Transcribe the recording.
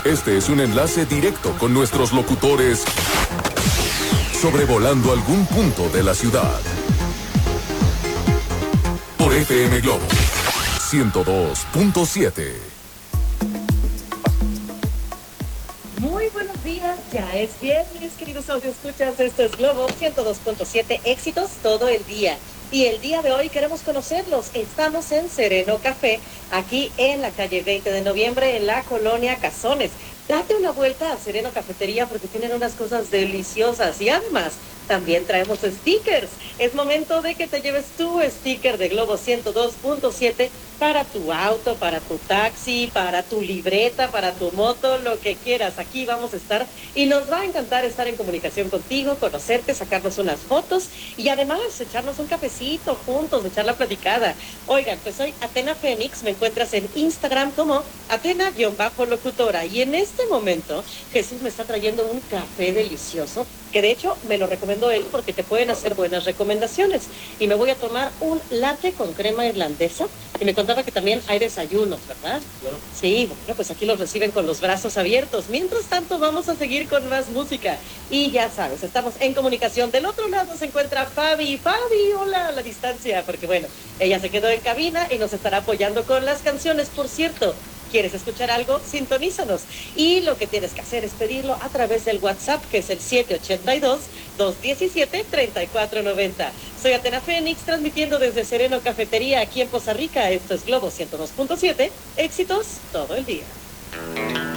Este es un enlace directo con nuestros locutores sobrevolando algún punto de la ciudad. Por FM Globo 102.7. Muy buenos días, ya es viernes, queridos audioscuchas, esto es Globo 102.7, éxitos todo el día. Y el día de hoy queremos conocerlos, estamos en Sereno Café, aquí en la calle 20 de noviembre, en la colonia Cazones. Date una vuelta a Sereno Cafetería porque tienen unas cosas deliciosas y además también traemos stickers. Es momento de que te lleves tu sticker de Globo 102.7 para tu auto, para tu taxi, para tu libreta, para tu moto, lo que quieras. Aquí vamos a estar y nos va a encantar estar en comunicación contigo, conocerte, sacarnos unas fotos y además echarnos un cafecito juntos, echar la platicada. Oigan, pues soy Atena Fénix, me encuentras en Instagram como Atena-locutora y en este momento Jesús me está trayendo un café delicioso que de hecho me lo recomendó él porque te pueden hacer buenas recomendaciones. Y me voy a tomar un latte con crema irlandesa. Y me contaba que también hay desayunos, ¿verdad? Claro. Sí, bueno, pues aquí los reciben con los brazos abiertos. Mientras tanto, vamos a seguir con más música. Y ya sabes, estamos en comunicación. Del otro lado se encuentra Fabi. Fabi, hola, a la distancia. Porque bueno, ella se quedó en cabina y nos estará apoyando con las canciones. Por cierto, ¿quieres escuchar algo? Sintonízanos. Y lo que tienes que hacer es pedirlo a través del WhatsApp, que es el 782-217-3490. Soy Atena Fénix, transmitiendo desde Sereno Cafetería, aquí en Poza Rica. Esto es Globo 102.7. Éxitos todo el día.